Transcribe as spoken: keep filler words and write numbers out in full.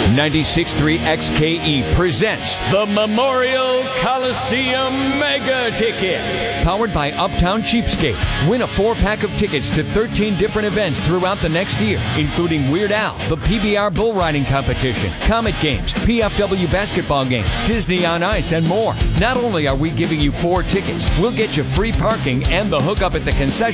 ninety-six point three X K E presents the Memorial Coliseum Mega Ticket. Powered by Uptown Cheapskate. Win a four-pack of tickets to thirteen different events throughout the next year, including Weird Al, the P B R Bull Riding Competition, Comet Games, P F W basketball games, Disney on Ice, and more. Not only are we giving you four tickets, we'll get you free parking and the hookup at the concession